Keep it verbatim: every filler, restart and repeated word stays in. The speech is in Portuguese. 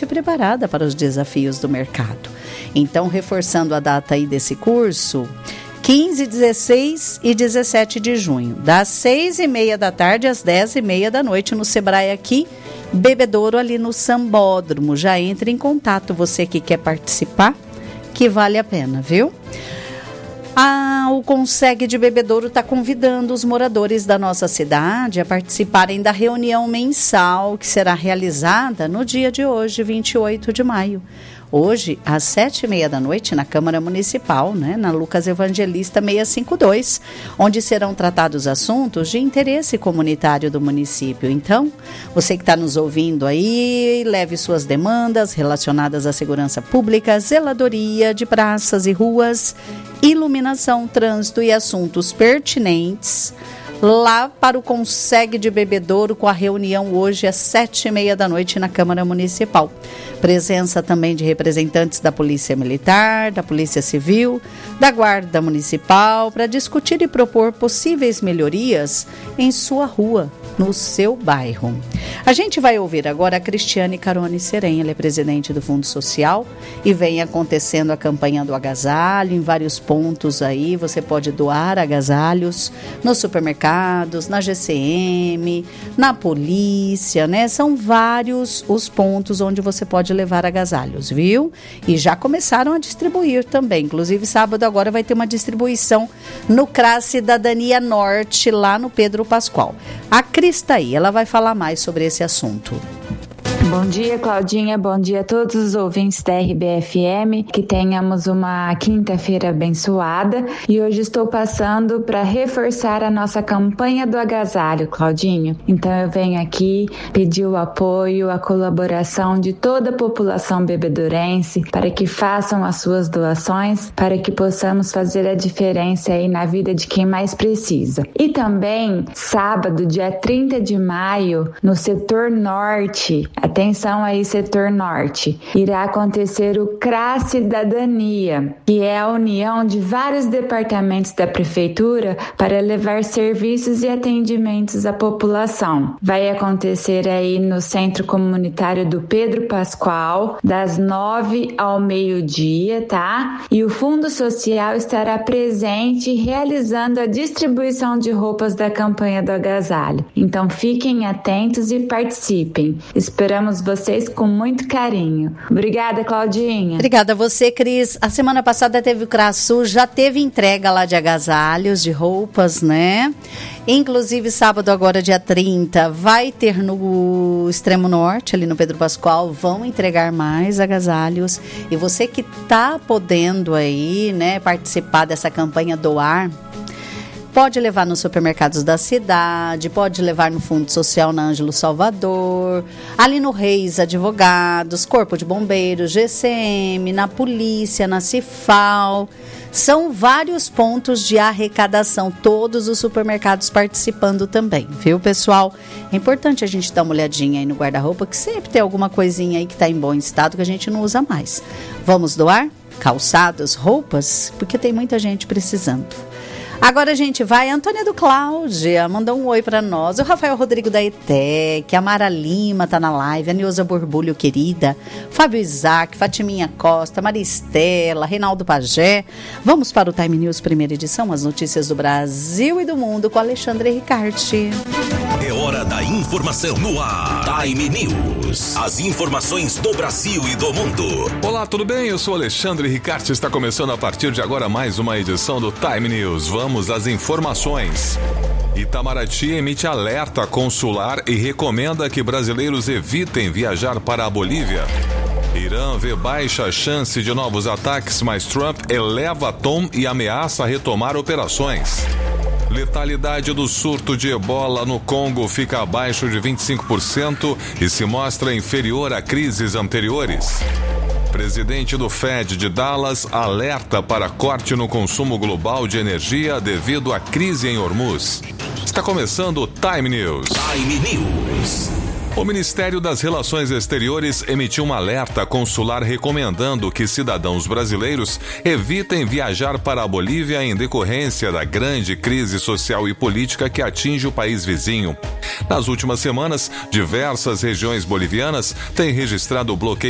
consciente e preparada para os desafios do mercado. Então, reforçando a data aí desse curso, quinze, dezesseis e dezessete de junho, das seis e meia da tarde às dez e meia da noite no Sebrae aqui, Bebedouro, ali no Sambódromo. Já entre em contato, você que quer participar, que vale a pena, viu? Ah, o Conseg de Bebedouro está convidando os moradores da nossa cidade a participarem da reunião mensal que será realizada no dia de hoje, vinte e oito de maio. Hoje, às sete e meia da noite, na Câmara Municipal, né, na Lucas Evangelista seiscentos e cinquenta e dois, onde serão tratados assuntos de interesse comunitário do município. Então, você que está nos ouvindo aí, leve suas demandas relacionadas à segurança pública, zeladoria de praças e ruas, iluminação, trânsito e assuntos pertinentes lá para o Conseg de Bebedouro, com a reunião hoje às sete e meia da noite na Câmara Municipal. Presença também de representantes da Polícia Militar, da Polícia Civil, da Guarda Municipal, para discutir e propor possíveis melhorias em sua rua, no seu bairro. A gente vai ouvir agora a Cristiane Carone Serem, ela é presidente do Fundo Social e vem acontecendo a campanha do agasalho em vários pontos aí. Você pode doar agasalhos nos supermercados, na G C M, na polícia, né? São vários os pontos onde você pode levar agasalhos, viu? E já começaram a distribuir também. Inclusive, sábado agora vai ter uma distribuição no C R A S Cidadania Norte, lá no Pedro Pascoal. A Cris está aí, ela vai falar mais sobre esse assunto. Bom dia, Claudinha. Bom dia a todos os ouvintes da R B F M. Que tenhamos uma quinta-feira abençoada. E hoje estou passando para reforçar a nossa campanha do agasalho, Claudinho. Então eu venho aqui pedir o apoio, a colaboração de toda a população bebedourense para que façam as suas doações, para que possamos fazer a diferença aí na vida de quem mais precisa. E também, sábado, dia trinta de maio, no setor norte, atenção aí, setor norte, irá acontecer o C R A S Cidadania, que é a união de vários departamentos da prefeitura para levar serviços e atendimentos à população. Vai acontecer aí no Centro Comunitário do Pedro Pascoal, das nove ao meio-dia, tá? E o Fundo Social estará presente realizando a distribuição de roupas da campanha do agasalho. Então fiquem atentos e participem. Esperamos vocês com muito carinho. Obrigada, Claudinha. Obrigada a você, Cris. A semana passada teve o C R A S Sul, já teve entrega lá de agasalhos, de roupas, né? Inclusive, sábado agora, dia trinta, vai ter no Extremo Norte, ali no Pedro Pascoal, vão entregar mais agasalhos. E você que tá podendo aí, né, participar dessa campanha Doar, pode levar nos supermercados da cidade, pode levar no Fundo Social na Ângelo Salvador, ali no Reis Advogados, Corpo de Bombeiros, G C M, na Polícia, na Cifal. São vários pontos de arrecadação, todos os supermercados participando também, viu, pessoal? É importante a gente dar uma olhadinha aí no guarda-roupa, que sempre tem alguma coisinha aí que está em bom estado que a gente não usa mais. Vamos doar? Calçados, roupas? Porque tem muita gente precisando. Agora a gente vai, a Antônia do Cláudia mandou um oi para nós, o Rafael Rodrigo da E T E C, a Mara Lima tá na live, a Neuza Borbulho querida, Fábio Isaac, Fatiminha Costa, Maria Estela, Reinaldo Pagé. Vamos para o Time News, primeira edição, as notícias do Brasil e do mundo com Alexandre Ricarte. É hora da informação no ar. Time News. As informações do Brasil e do mundo. Olá, tudo bem? Eu sou Alexandre Ricarte. Está começando a partir de agora mais uma edição do Time News. Vamos às informações. Itamaraty emite alerta consular e recomenda que brasileiros evitem viajar para a Bolívia. Irã vê baixa chance de novos ataques, mas Trump eleva tom e ameaça retomar operações. Letalidade do surto de ebola no Congo fica abaixo de vinte e cinco por cento e se mostra inferior a crises anteriores. Presidente do Fed de Dallas alerta para corte no consumo global de energia devido à crise em Hormuz. Está começando o Time News. Time News. O Ministério das Relações Exteriores emitiu um alerta consular recomendando que cidadãos brasileiros evitem viajar para a Bolívia em decorrência da grande crise social e política que atinge o país vizinho. Nas últimas semanas, diversas regiões bolivianas têm registrado bloqueio